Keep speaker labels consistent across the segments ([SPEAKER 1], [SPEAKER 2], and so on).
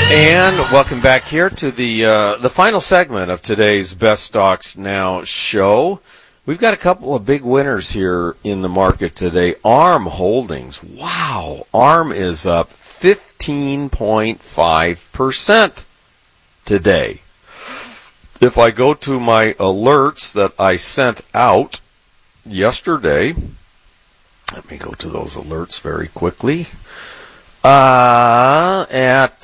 [SPEAKER 1] And welcome back here to the final segment of today's Best Stocks Now show. We've got a couple of big winners here in the market today. ARM Holdings. Wow. ARM is up 15.5% today. If I go to my alerts that I sent out yesterday, let me go to those alerts very quickly. At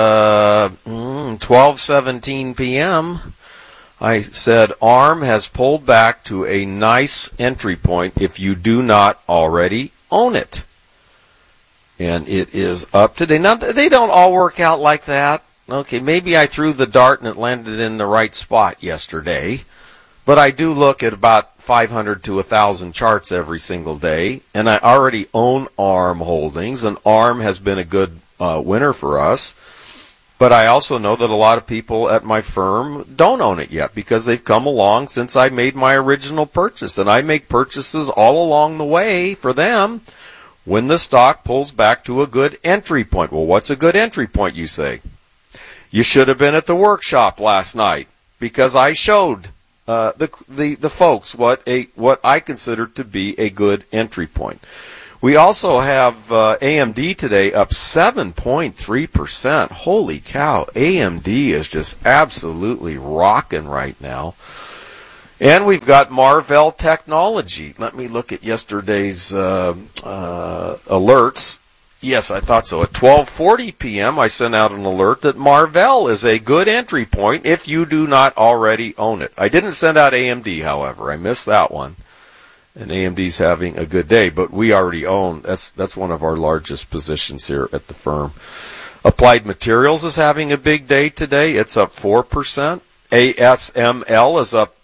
[SPEAKER 1] 12:17 p.m., I said ARM has pulled back to a nice entry point if you do not already own it. And it is up today. Now, they don't all work out like that. Okay, maybe I threw the dart and it landed in the right spot yesterday. But I do look at about 500 to 1,000 charts every single day, and I already own ARM Holdings, and ARM has been a good winner for us. But I also know that a lot of people at my firm don't own it yet because they've come along since I made my original purchase, and I make purchases all along the way for them when the stock pulls back to a good entry point. Well, what's a good entry point, you say? You should have been at the workshop last night because I showed the folks what I consider to be a good entry point. We also have AMD today up 7.3%. Holy cow, AMD is just absolutely rocking right now. And we've got Marvell Technology. Let me look at yesterday's alerts. Yes, I thought so. At 12:40 p.m., I sent out an alert that Marvell is a good entry point if you do not already own it. I didn't send out AMD, however. I missed that one. And AMD's having a good day, but we already own. That's one of our largest positions here at the firm. Applied Materials is having a big day today. It's up 4%. ASML is up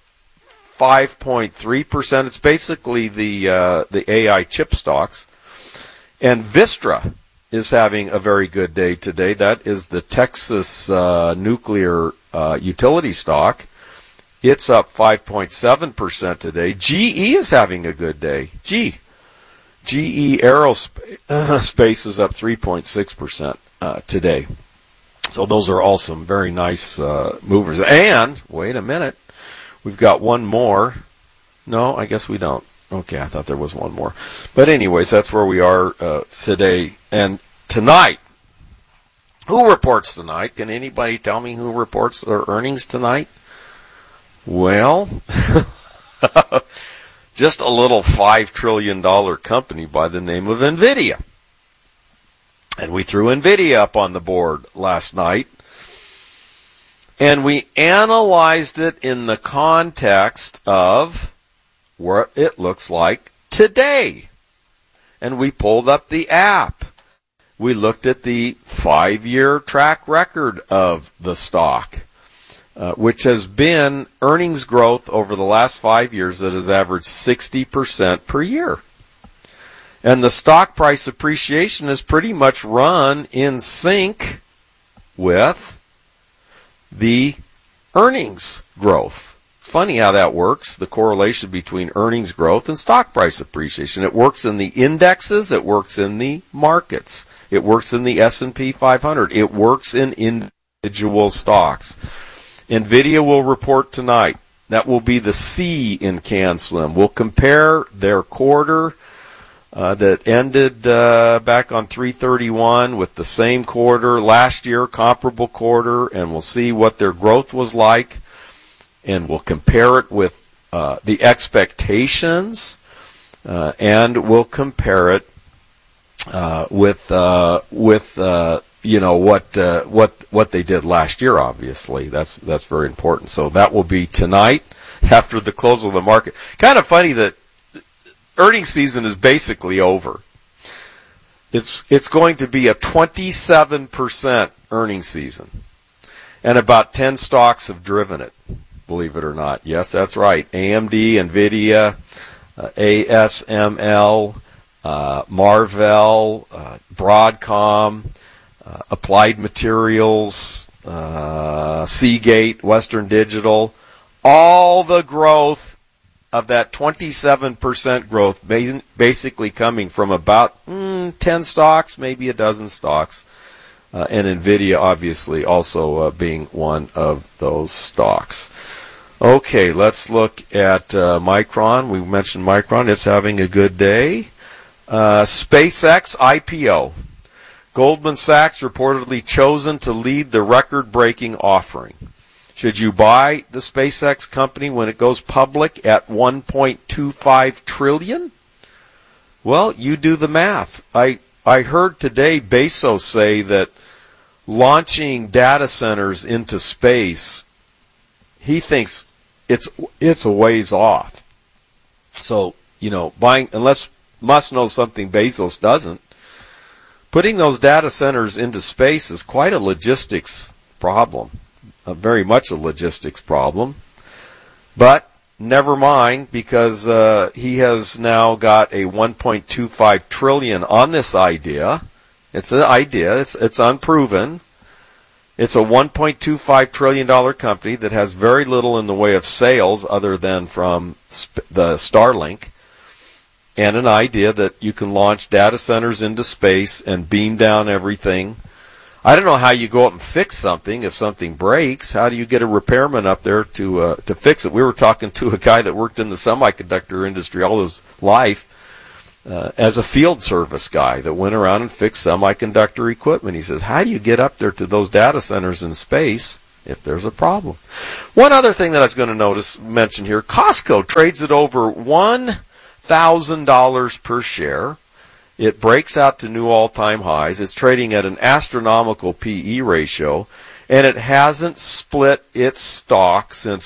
[SPEAKER 1] 5.3%. It's basically the AI chip stocks. And Vistra is having a very good day today. That is the Texas nuclear utility stock. It's up 5.7% today. GE is having a good day. GE Aerospace is up 3.6% today. So those are all some very nice movers. And, wait a minute, we've got one more. No, I guess we don't. Okay, I thought there was one more. But anyways, that's where we are today. And tonight, who reports tonight? Can anybody tell me who reports their earnings tonight? Well, just a little $5 trillion company by the name of NVIDIA. And we threw NVIDIA up on the board last night. And we analyzed it in the context of what it looks like today. And we pulled up the app. We looked at the 5-year track record of the stock, which has been earnings growth over the last 5 years that has averaged 60% per year. And the stock price appreciation is pretty much run in sync with the earnings growth. Funny how that works, the correlation between earnings growth and stock price appreciation. It works in the indexes, it works in the markets, it works in the S&P 500, it works in individual stocks. NVIDIA will report tonight. That will be the C in CanSlim. We'll compare their quarter that ended back on 3/31 with the same quarter last year, comparable quarter, and we'll see what their growth was like. And we'll compare it with the expectations, and we'll compare it with what they did last year. Obviously, that's very important. So that will be tonight after the close of the market. Kind of funny that earnings season is basically over. It's going to be a 27% earnings season, and about 10 stocks have driven it. Believe it or not. Yes, that's right. AMD, NVIDIA, ASML, Marvell, Broadcom, Applied Materials, Seagate, Western Digital. All the growth of that 27% growth basically coming from about 10 stocks, maybe a dozen stocks. and NVIDIA obviously also being one of those stocks. Okay, let's look at Micron. We mentioned Micron. It's having a good day. SpaceX IPO. Goldman Sachs reportedly chosen to lead the record-breaking offering. Should you buy the SpaceX company when it goes public at $1.25 trillion? Well, you do the math. I heard today Bezos say that launching data centers into space, he thinks it's a ways off. So, buying, unless Musk knows something Bezos doesn't, putting those data centers into space is quite a logistics problem, very much a logistics problem. But never mind, because he has now got a $1.25 trillion on this idea. It's an idea. It's unproven. It's a $1.25 trillion company that has very little in the way of sales other than from the Starlink, and an idea that you can launch data centers into space and beam down everything. I don't know how you go up and fix something if something breaks. How do you get a repairman up there to fix it? We were talking to a guy that worked in the semiconductor industry all his life as a field service guy that went around and fixed semiconductor equipment. He says, how do you get up there to those data centers in space if there's a problem? One other thing that I was going to mention here, Costco trades at over $1,000 per share. It breaks out to new all-time highs. It's trading at an astronomical PE ratio, and it hasn't split its stock since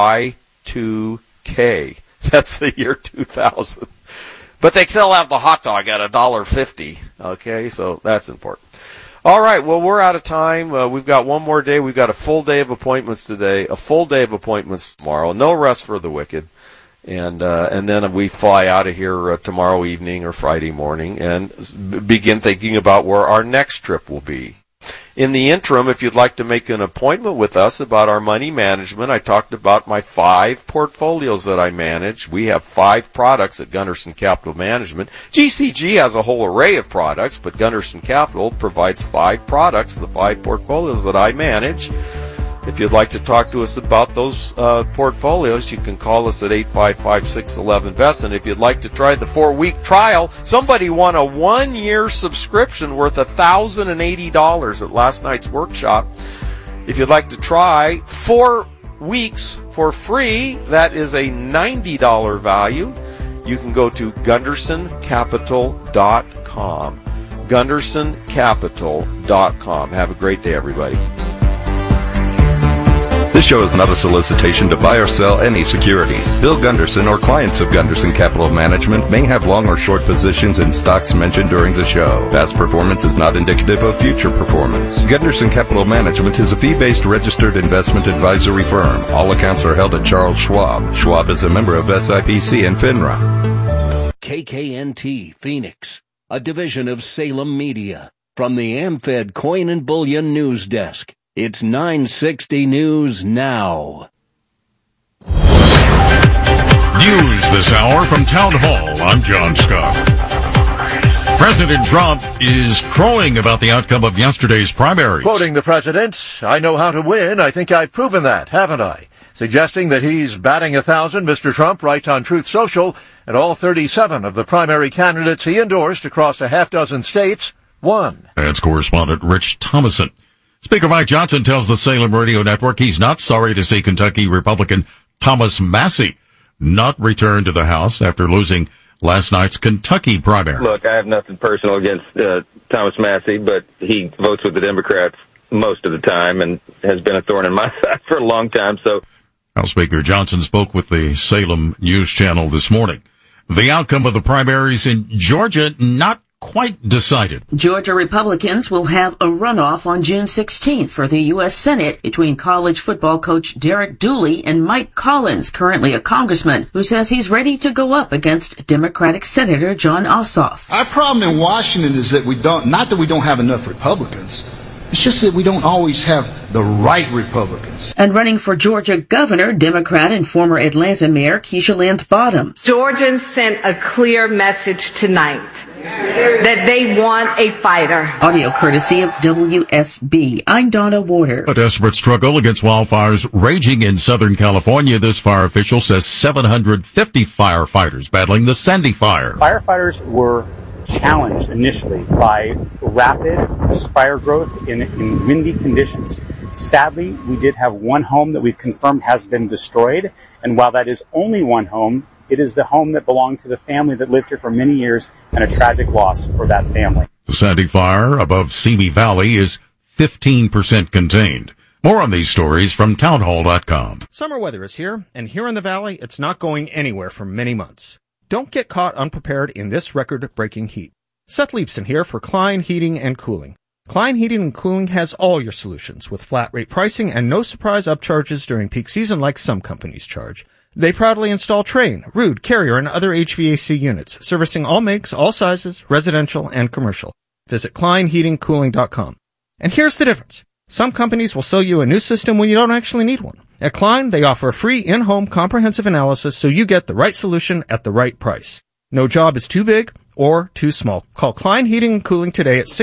[SPEAKER 1] Y2K. That's the year 2000. But they still have the hot dog at $1.50. Okay, so that's important. All right, well, we're out of time. We've got one more day. We've got a full day of appointments today, a full day of appointments tomorrow. No rest for the wicked. And then we fly out of here tomorrow evening or Friday morning and begin thinking about where our next trip will be. In the interim, if you'd like to make an appointment with us about our money management, I talked about my 5 portfolios that I manage. We have 5 products at Gunderson Capital Management. GCG has a whole array of products, but Gunderson Capital provides 5 products, the 5 portfolios that I manage. If you'd like to talk to us about those portfolios, you can call us at 855-611-BEST. And if you'd like to try the 4-week trial, somebody won a 1-year subscription worth $1,080 at last night's workshop. If you'd like to try 4 weeks for free, that is a $90 value. You can go to GundersonCapital.com. GundersonCapital.com. Have a great day, everybody.
[SPEAKER 2] This show is not a solicitation to buy or sell any securities. Bill Gunderson or clients of Gunderson Capital Management may have long or short positions in stocks mentioned during the show. Past performance is not indicative of future performance. Gunderson Capital Management is a fee-based registered investment advisory firm. All accounts are held at Charles Schwab. Schwab is a member of SIPC and FINRA.
[SPEAKER 3] KKNT Phoenix, a division of Salem Media. From the AmFed Coin and Bullion News Desk. It's 960 News Now.
[SPEAKER 4] News this hour from Town Hall. I'm John Scott. President Trump is crowing about the outcome of yesterday's primaries.
[SPEAKER 5] Quoting the president, I know how to win. I think I've proven that, haven't I? Suggesting that he's batting 1,000, Mr. Trump writes on Truth Social, and all 37 of the primary candidates he endorsed across a half-dozen states won.
[SPEAKER 4] That's correspondent Rich Thomason. Speaker Mike Johnson tells the Salem Radio Network he's not sorry to see Kentucky Republican Thomas Massie not return to the House after losing last night's Kentucky primary.
[SPEAKER 6] Look, I have nothing personal against Thomas Massie, but he votes with the Democrats most of the time and has been a thorn in my side for a long time. So,
[SPEAKER 4] House Speaker Johnson spoke with the Salem News Channel this morning. The outcome of the primaries in Georgia not quite decided.
[SPEAKER 7] Georgia Republicans will have a runoff on June 16th for the U.S. Senate between college football coach Derek Dooley and Mike Collins, currently a congressman, who says he's ready to go up against Democratic Senator Jon Ossoff.
[SPEAKER 8] Our problem in Washington is that we don't have enough Republicans. It's just that we don't always have the right Republicans.
[SPEAKER 7] And running for Georgia governor, Democrat and former Atlanta Mayor Keisha Lance Bottoms.
[SPEAKER 9] Georgians sent a clear message tonight. that they want a fighter.
[SPEAKER 7] Audio courtesy of WSB. I'm Donna Warder.
[SPEAKER 4] A desperate struggle against wildfires raging in Southern California. This fire official says 750 firefighters battling the Sandy fire.
[SPEAKER 10] Firefighters were challenged initially by rapid fire growth in windy conditions. Sadly, we did have one home that we've confirmed has been destroyed, and while that is only one home, it is the home that belonged to the family that lived here for many years, and a tragic loss for that family.
[SPEAKER 4] The Sandy fire above Simi Valley is 15% contained. More on these stories from townhall.com.
[SPEAKER 11] Summer weather is here, and here in the valley, it's not going anywhere for many months. Don't get caught unprepared in this record-breaking heat. Seth Leibson here for Klein Heating and Cooling. Klein Heating and Cooling has all your solutions with flat rate pricing and no surprise upcharges during peak season like some companies charge. They proudly install Trane, Ruud, Carrier, and other HVAC units, servicing all makes, all sizes, residential and commercial. Visit KleinHeatingCooling.com. And here's the difference. Some companies will sell you a new system when you don't actually need one. At Klein, they offer a free in-home comprehensive analysis so you get the right solution at the right price. No job is too big or too small. Call Klein Heating and Cooling today at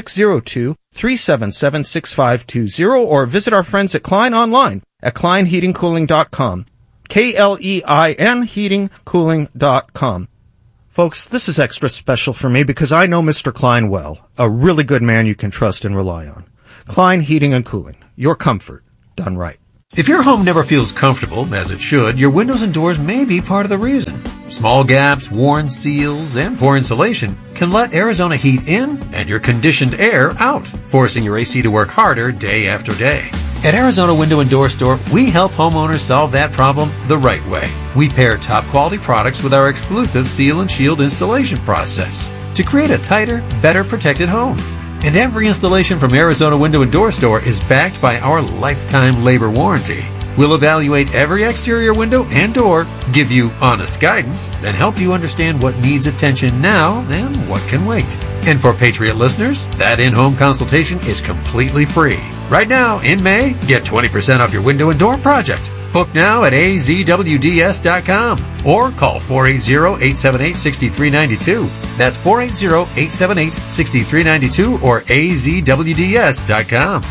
[SPEAKER 11] 602-377-6520 or visit our friends at Klein online at KleinHeatingCooling.com. KLEIN heatingcooling.com. Folks, this is extra special for me because I know Mr. Klein well, a really good man you can trust and rely on. Klein Heating and Cooling, your comfort done right.
[SPEAKER 12] If your home never feels comfortable, as it should, your windows and doors may be part of the reason. Small gaps, worn seals, and poor insulation can let Arizona heat in and your conditioned air out, forcing your AC to work harder day after day. At Arizona Window and Door Store, we help homeowners solve that problem the right way. We pair top quality products with our exclusive seal and shield installation process to create a tighter, better protected home. And every installation from Arizona Window and Door Store is backed by our lifetime labor warranty. We'll evaluate every exterior window and door, give you honest guidance, and help you understand what needs attention now and what can wait. And for Patriot listeners, that in-home consultation is completely free. Right now, in May, get 20% off your window and door project. Book now at azwds.com or call 480-878-6392. That's 480-878-6392 or azwds.com.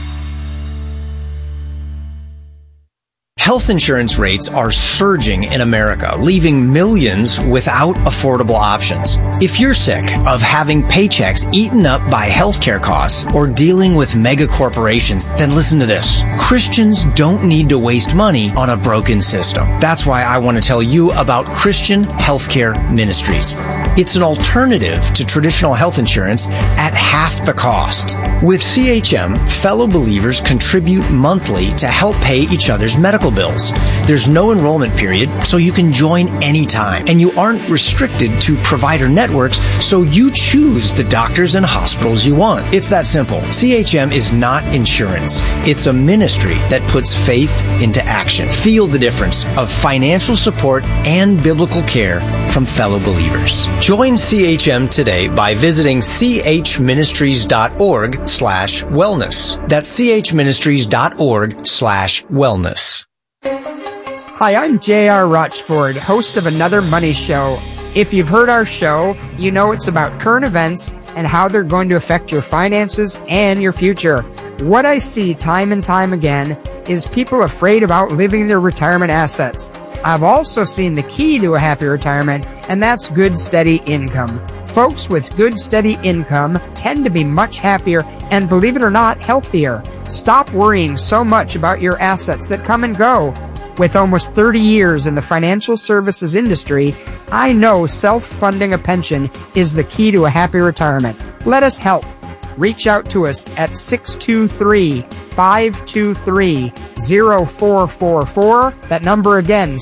[SPEAKER 13] Health insurance rates are surging in America, leaving millions without affordable options. If you're sick of having paychecks eaten up by healthcare costs or dealing with mega corporations, then listen to this. Christians don't need to waste money on a broken system. That's why I want to tell you about Christian Healthcare Ministries. It's an alternative to traditional health insurance at half the cost. With CHM, fellow believers contribute monthly to help pay each other's medical bills. There's no enrollment period, so you can join anytime. And you aren't restricted to provider networks, so you choose the doctors and hospitals you want. It's that simple. CHM is not insurance. It's a ministry that puts faith into action. Feel the difference of financial support and biblical care from fellow believers. Join CHM today by visiting chministries.org/wellness. That's chministries.org/wellness.
[SPEAKER 14] Hi, I'm J.R. Rochford, host of Another Money Show. If you've heard our show, you know it's about current events and how they're going to affect your finances and your future. What I see time and time again is people afraid of outliving their retirement assets. I've also seen the key to a happy retirement, and that's good, steady income. Folks with good, steady income tend to be much happier and, believe it or not, healthier. Stop worrying so much about your assets that come and go. With almost 30 years in the financial services industry, I know self-funding a pension is the key to a happy retirement. Let us help. Reach out to us at 623-523-0444. That number again,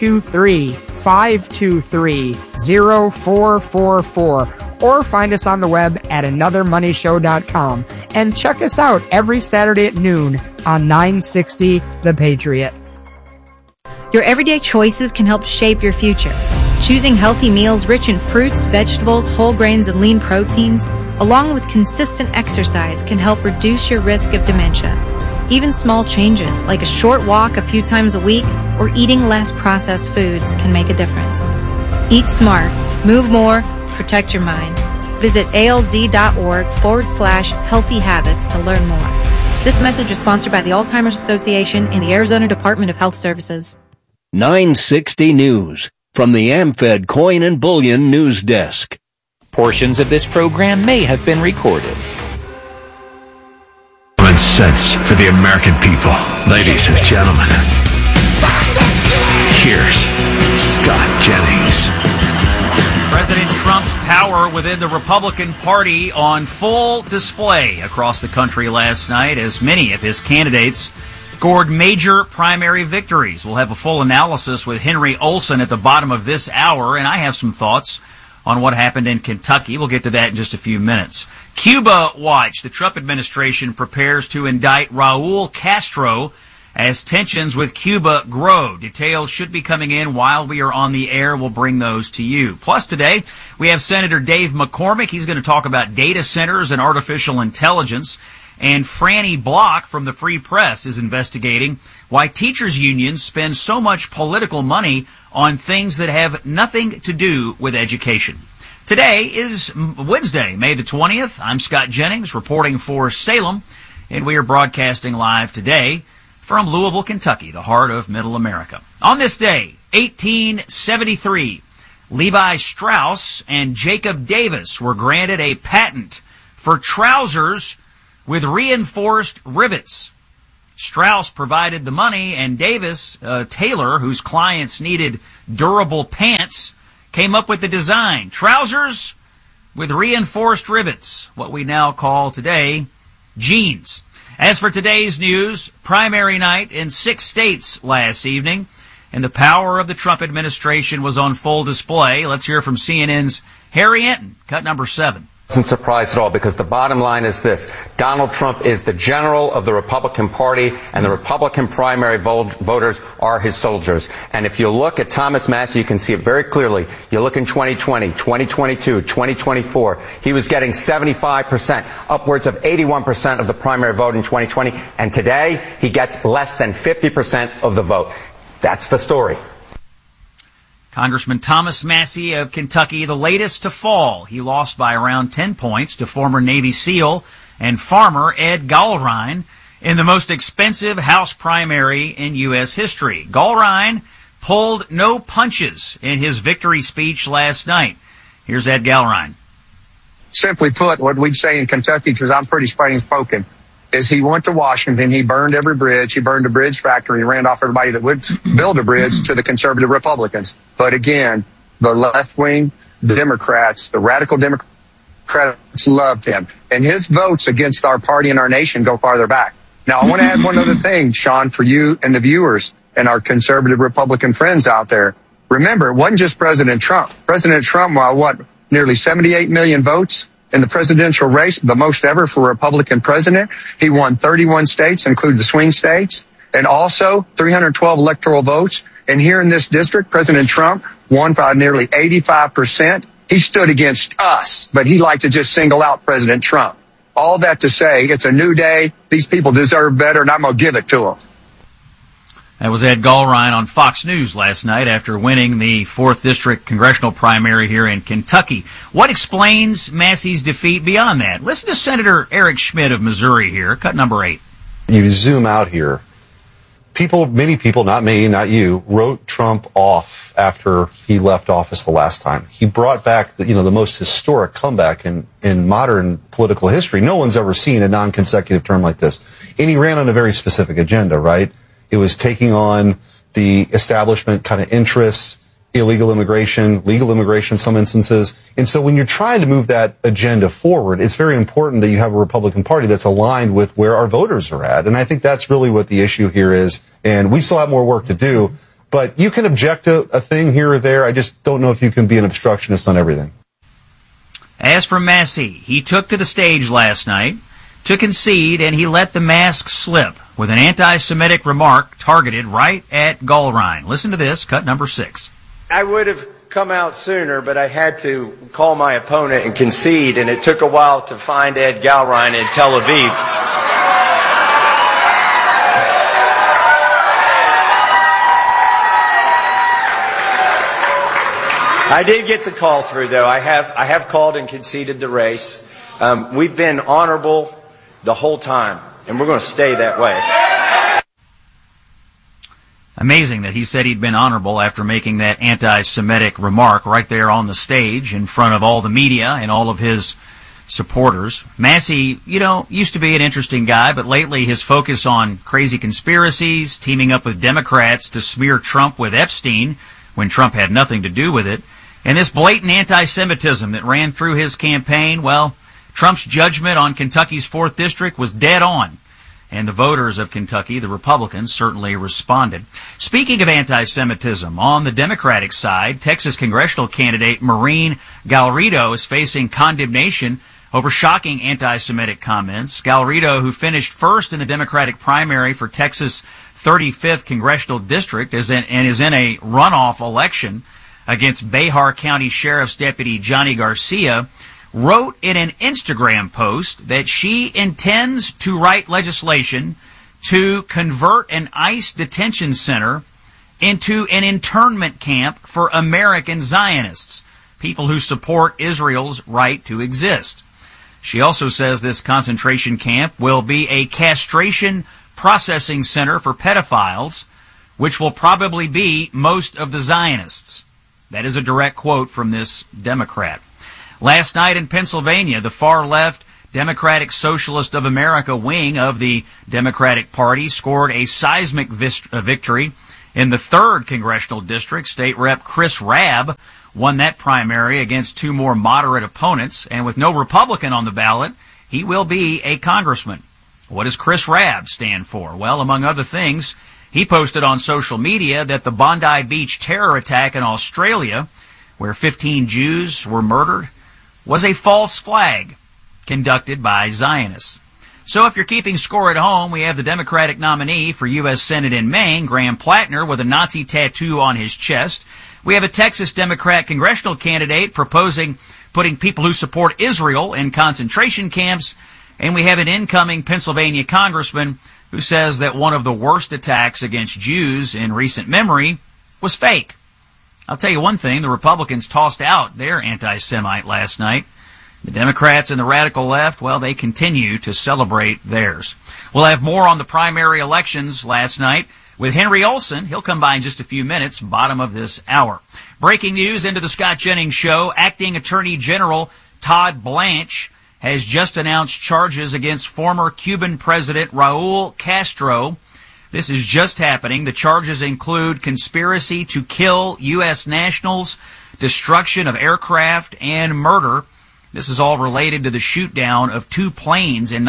[SPEAKER 14] 623-523-0444. Or find us on the web at anothermoneyshow.com. And check us out every Saturday at noon on 960 The Patriot.
[SPEAKER 15] Your everyday choices can help shape your future. Choosing healthy meals rich in fruits, vegetables, whole grains, and lean proteins, along with consistent exercise, can help reduce your risk of dementia. Even small changes, like a short walk a few times a week or eating less processed foods, can make a difference. Eat smart, move more, protect your mind. Visit alz.org/healthy habits to learn more. This message is sponsored by the Alzheimer's Association and the Arizona Department of Health Services.
[SPEAKER 3] 960 News from the AmFed Coin and Bullion News Desk.
[SPEAKER 16] Portions of this program may have been recorded.
[SPEAKER 17] Common sense for the American people. Ladies and gentlemen, here's Scott Jennings.
[SPEAKER 18] President Trump's power within the Republican Party on full display across the country last night as many of his candidates scored major primary victories. We'll have a full analysis with Henry Olsen at the bottom of this hour, and I have some thoughts on what happened in Kentucky. We'll get to that in just a few minutes. Cuba Watch. The Trump administration prepares to indict Raul Castro as tensions with Cuba grow. Details should be coming in while we are on the air. We'll bring those to you. Plus today, we have Senator Dave McCormick. He's going to talk about data centers and artificial intelligence. And Franny Block from the Free Press is investigating why teachers' unions spend so much political money on things that have nothing to do with education. Today is Wednesday, May the 20th. I'm Scott Jennings reporting for Salem, and we are broadcasting live today from Louisville, Kentucky, the heart of Middle America. On this day, 1873, Levi Strauss and Jacob Davis were granted a patent for trousers with reinforced rivets. Strauss provided the money, and Davis, a tailor whose clients needed durable pants, came up with the design. Trousers with reinforced rivets, what we now call today jeans. As for today's news, primary night in 6 states last evening, and the power of the Trump administration was on full display. Let's hear from CNN's Harry Enton, cut number 7.
[SPEAKER 19] Doesn't surprise at all, because the bottom line is this. Donald Trump is the general of the Republican Party, and the Republican primary voters are his soldiers. And if you look at Thomas Massie, you can see it very clearly. You look in 2020, 2022, 2024, he was getting 75%, upwards of 81% of the primary vote in 2020, and today he gets less than 50% of the vote. That's the story.
[SPEAKER 18] Congressman Thomas Massie of Kentucky, the latest to fall. He lost by around 10 points to former Navy SEAL and farmer Ed Gallrein in the most expensive House primary in U.S. history. Gallrein pulled no punches in his victory speech last night. Here's Ed Gallrein.
[SPEAKER 20] Simply put, what we'd say in Kentucky, because I'm pretty plain spoken, is he went to Washington, he burned every bridge, he burned a bridge factory, he ran off everybody that would build a bridge to the conservative Republicans. But again, the left-wing Democrats, the radical Democrats loved him. And his votes against our party and our nation go farther back. Now, I want to add one other thing, Sean, for you and the viewers and our conservative Republican friends out there. Remember, it wasn't just President Trump. President Trump, nearly 78 million votes in the presidential race, the most ever for a Republican president. He won 31 states, including the swing states, and also 312 electoral votes. And here in this district, President Trump won by nearly 85%. He stood against us, but he liked to just single out President Trump. All that to say, it's a new day. These people deserve better, and I'm going to give it to them.
[SPEAKER 18] That was Ed Gallrein on Fox News last night after winning the 4th District congressional primary here in Kentucky. What explains Massie's defeat beyond that? Listen to Senator Eric Schmidt of Missouri here, cut number 8.
[SPEAKER 21] You zoom out here. Many people, not me, not you, wrote Trump off after he left office the last time. He brought back the most historic comeback in modern political history. No one's ever seen a non-consecutive term like this. And he ran on a very specific agenda, right? It was taking on the establishment kind of interests, illegal immigration, legal immigration in some instances. And so when you're trying to move that agenda forward, it's very important that you have a Republican Party that's aligned with where our voters are at. And I think that's really what the issue here is. And we still have more work to do. But you can object to a thing here or there. I just don't know if you can be an obstructionist on everything.
[SPEAKER 18] As for Massie, he took to the stage last night to concede, and he let the mask slip with an anti-Semitic remark targeted right at Gallrein. Listen to this, cut number 6.
[SPEAKER 22] I would have come out sooner, but I had to call my opponent and concede, and it took a while to find Ed Gallrein in Tel Aviv. I did get the call through, though. I have called and conceded the race. We've been honorable the whole time, and we're going to stay that way.
[SPEAKER 18] Amazing that he said he'd been honorable after making that anti-Semitic remark right there on the stage in front of all the media and all of his supporters. Massey, used to be an interesting guy, but lately his focus on crazy conspiracies, teaming up with Democrats to smear Trump with Epstein when Trump had nothing to do with it, and this blatant anti-Semitism that ran through his campaign, well, Trump's judgment on Kentucky's 4th District was dead on. And the voters of Kentucky, the Republicans, certainly responded. Speaking of anti-Semitism, on the Democratic side, Texas congressional candidate Maureen Gallardo is facing condemnation over shocking anti-Semitic comments. Gallardo, who finished first in the Democratic primary for Texas' 35th congressional district, is in a runoff election against Behar County Sheriff's Deputy Johnny Garcia, wrote in an Instagram post that she intends to write legislation to convert an ICE detention center into an internment camp for American Zionists, people who support Israel's right to exist. She also says this concentration camp will be a castration processing center for pedophiles, which will probably be most of the Zionists. That is a direct quote from this Democrat. Last night in Pennsylvania, the far-left Democratic Socialist of America wing of the Democratic Party scored a seismic victory in the 3rd congressional district. State Rep. Chris Rabb won that primary against 2 more moderate opponents, and with no Republican on the ballot, he will be a congressman. What does Chris Rabb stand for? Well, among other things, he posted on social media that the Bondi Beach terror attack in Australia, where 15 Jews were murdered, was a false flag conducted by Zionists. So if you're keeping score at home, we have the Democratic nominee for U.S. Senate in Maine, Graham Plattner, with a Nazi tattoo on his chest. We have a Texas Democrat congressional candidate proposing putting people who support Israel in concentration camps. And we have an incoming Pennsylvania congressman who says that one of the worst attacks against Jews in recent memory was fake. I'll tell you one thing, the Republicans tossed out their anti-Semite last night. The Democrats and the radical left, well, they continue to celebrate theirs. We'll have more on the primary elections last night with Henry Olson. He'll come by in just a few minutes, bottom of this hour. Breaking news into the Scott Jennings Show. Acting Attorney General Todd Blanche has just announced charges against former Cuban President Raul Castro. This is just happening. The charges include conspiracy to kill U.S. nationals, destruction of aircraft, and murder. This is all related to the shoot-down of 2 planes in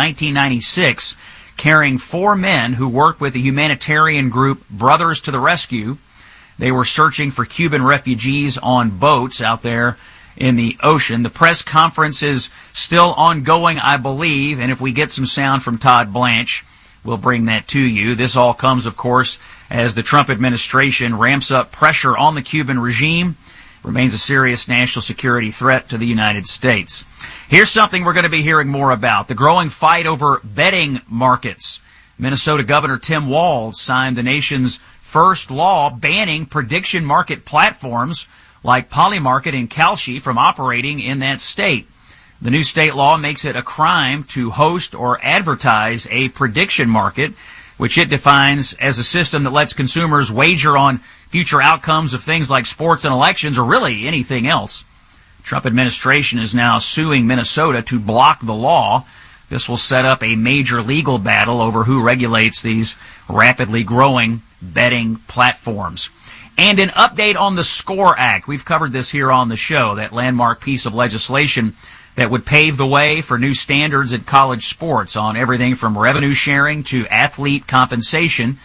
[SPEAKER 18] 1996 carrying 4 men who worked with the humanitarian group Brothers to the Rescue. They were searching for Cuban refugees on boats out there in the ocean. The press conference is still ongoing, I believe, and if we get some sound from Todd Blanche, we'll bring that to you. This all comes, of course, as the Trump administration ramps up pressure on the Cuban regime. Remains a serious national security threat to the United States. Here's something we're going to be hearing more about. The growing fight over betting markets. Minnesota Governor Tim Walz signed the nation's first law banning prediction market platforms like Polymarket and Kalshi from operating in that state. The new state law makes it a crime to host or advertise a prediction market, which it defines as a system that lets consumers wager on future outcomes of things like sports and elections or really anything else. Trump administration is now suing Minnesota to block the law. This will set up a major legal battle over who regulates these rapidly growing betting platforms. And an update on the SCORE Act. We've covered this here on the show, that landmark piece of legislation that would pave the way for new standards at college sports on everything from revenue sharing to athlete compensation.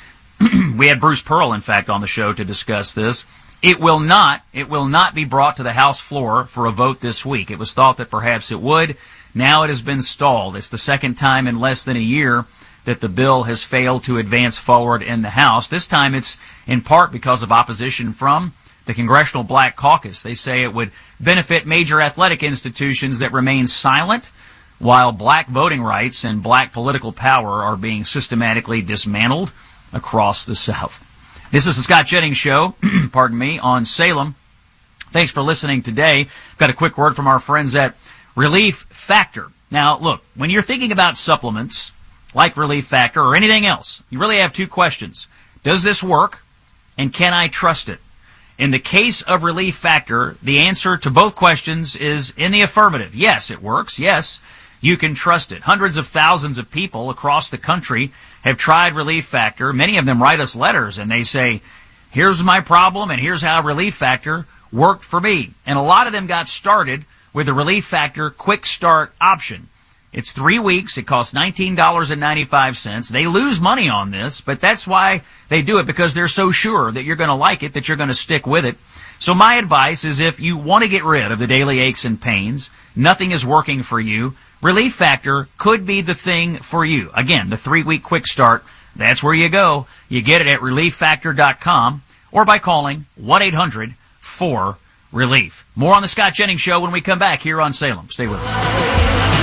[SPEAKER 18] We had Bruce Pearl, in fact, on the show to discuss this. It will not be brought to the House floor for a vote this week. It was thought that perhaps it would. Now it has been stalled. It's the second time in less than a year that the bill has failed to advance forward in the House. This time it's in part because of opposition from the Congressional Black Caucus. They say it would benefit major athletic institutions that remain silent while black voting rights and black political power are being systematically dismantled across the South. This is the Scott Jennings Show, on Salem Thanks for listening today. Got a quick word from our friends at Relief Factor. Now, look, when you're thinking about supplements like Relief Factor or anything else, you really have two questions. Does this work? And can I trust it? In the case of Relief Factor, the answer to both questions is in the affirmative. Yes, it works. Yes, you can trust it. Hundreds of thousands of people across the country have tried Relief Factor. Many of them write us letters and they say, here's my problem and here's how Relief Factor worked for me. And a lot of them got started with the Relief Factor Quick Start option. It's 3 weeks. It costs $19.95. They lose money on this, but that's why they do it, because they're so sure that you're going to like it, that you're going to stick with it. So my advice is, if you want to get rid of the daily aches and pains, nothing is working for you, Relief Factor could be the thing for you. Again, the 3-week Quick Start, that's where you go. You get it at ReliefFactor.com or by calling 1-800-4RELIEF. More on the Scott Jennings Show when we come back here on Salem. Stay with us.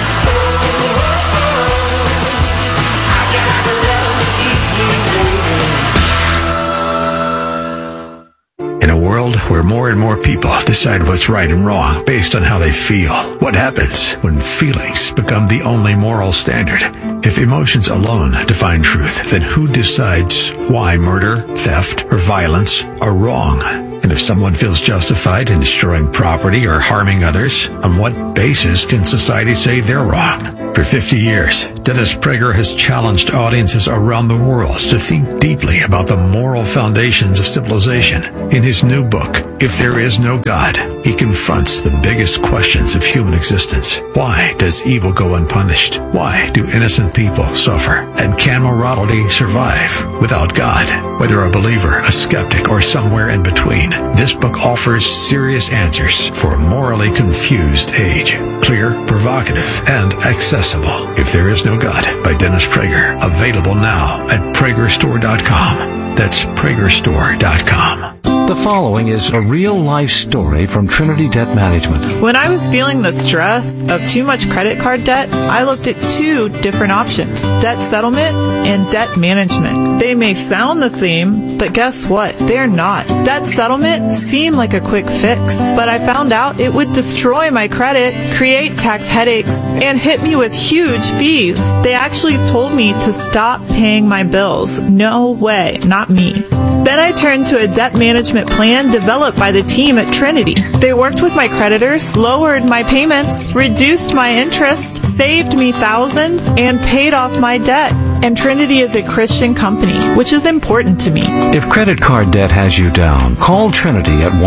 [SPEAKER 17] In a world where more and more people decide what's right and wrong based on how they feel, what happens when feelings become the only moral standard? If emotions alone define truth, then who decides why murder, theft, or violence are wrong? And if someone feels justified in destroying property or harming others, on what basis can society say they're wrong? For 50 years, Dennis Prager has challenged audiences around the world to think deeply about the moral foundations of civilization. In his new book, If There Is No God, he confronts the biggest questions of human existence. Why does evil go unpunished? Why do innocent people suffer? And can morality survive without God? Whether a believer, a skeptic, or somewhere in between, this book offers serious answers for a morally confused age. Clear, provocative, and accessible. If There Is No God by Dennis Prager. Available now at PragerStore.com. That's PragerStore.com.
[SPEAKER 1] The following is a real-life story from Trinity Debt Management.
[SPEAKER 2] When I was feeling the stress of too much credit card debt, I looked at two different options: debt settlement and debt management. They may sound the same, but guess what? They're not. Debt settlement seemed like a quick fix, but I found out it would destroy my credit, create tax headaches, and hit me with huge fees. They actually told me to stop paying my bills. No way, not me. Then I turned to a debt management plan developed by the team at Trinity. They worked with my creditors, lowered my payments, reduced my interest, saved me thousands, and paid off my debt. And Trinity is a Christian company, which is important to me.
[SPEAKER 1] If credit card debt has you down, call Trinity at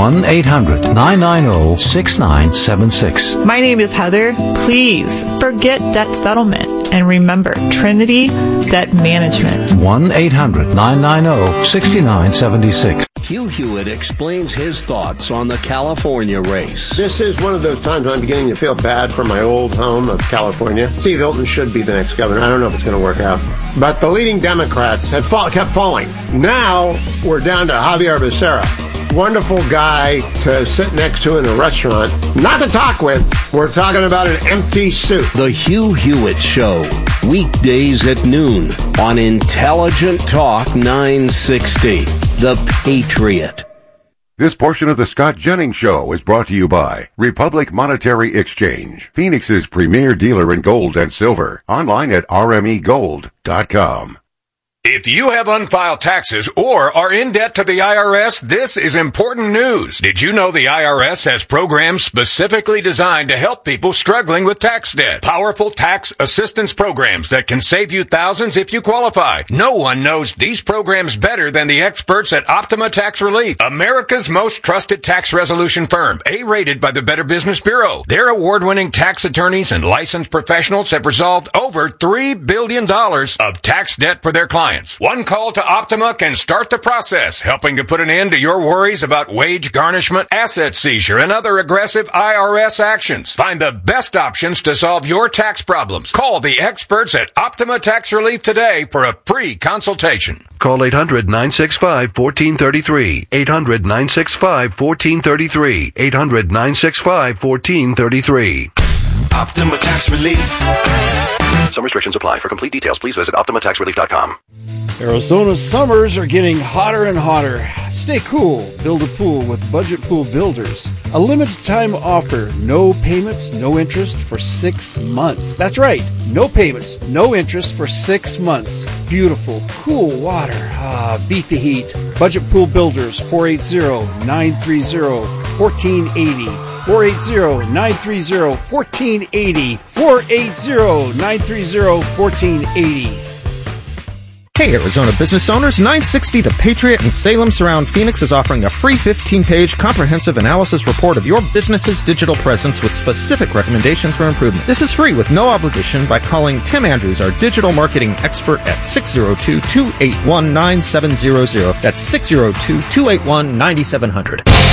[SPEAKER 1] 1-800-990-6976.
[SPEAKER 2] My name is Heather. Please forget debt settlement and remember Trinity Debt Management.
[SPEAKER 1] 1-800-990-6976.
[SPEAKER 3] Hugh Hewitt explains his thoughts on the California race.
[SPEAKER 23] This is one of those times I'm beginning to feel bad for my old home of California. Steve Hilton should be the next governor. I don't know if it's going to work out. But the leading Democrats have kept falling. Now we're down to Javier Becerra. Wonderful guy to sit next to in a restaurant. Not to talk with. We're talking about an empty suit.
[SPEAKER 3] The Hugh Hewitt Show. Weekdays at noon on Intelligent Talk 960. The Patriot.
[SPEAKER 24] This portion of the Scott Jennings Show is brought to you by Republic Monetary Exchange, Phoenix's premier dealer in gold and silver. Online at rmegold.com.
[SPEAKER 25] If you have unfiled taxes or are in debt to the IRS, this is important news. Did you know the IRS has programs specifically designed to help people struggling with tax debt? Powerful tax assistance programs that can save you thousands if you qualify. No one knows these programs better than the experts at Optima Tax Relief, America's most trusted tax resolution firm, A-rated by the Better Business Bureau. Their award-winning tax attorneys and licensed professionals have resolved over $3 billion of tax debt for their clients. One call to Optima can start the process, helping to put an end to your worries about wage garnishment, asset seizure, and other aggressive IRS actions. Find the best options to solve your tax problems. Call the experts at Optima Tax Relief today for a free consultation.
[SPEAKER 26] Call 800-965-1433. 800-965-1433. 800-965-1433.
[SPEAKER 27] Optima Tax Relief.
[SPEAKER 26] Some restrictions apply. For complete details, please visit OptimaTaxRelief.com.
[SPEAKER 28] Arizona's summers are getting hotter and hotter.
[SPEAKER 4] Stay cool. Build a pool with Budget Pool Builders. A limited time offer. No payments, no interest for 6 months. That's right. No payments, no interest for 6 months. Beautiful, cool water. Beat the heat. Budget Pool Builders, 480-930-1480. 480-930-1480. 480-930-1480.
[SPEAKER 11] Hey, Arizona business owners, 960 The Patriot in Salem Surround Phoenix is offering a free 15-page comprehensive analysis report of your business's digital presence with specific recommendations for improvement. This is free with no obligation by calling Tim Andrews, our digital marketing expert, at 602-281-9700. That's 602-281-9700.